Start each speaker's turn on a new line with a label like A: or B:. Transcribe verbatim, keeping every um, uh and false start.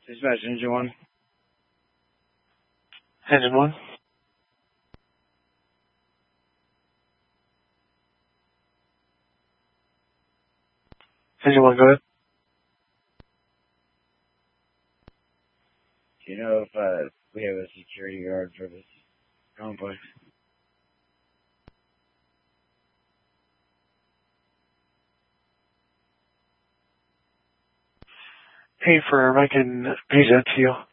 A: Dispatch engine one.
B: Engine one. Engine one, go ahead.
A: Do you know if uh, we have a security guard for this complex?
B: Hey, for I can page that to you.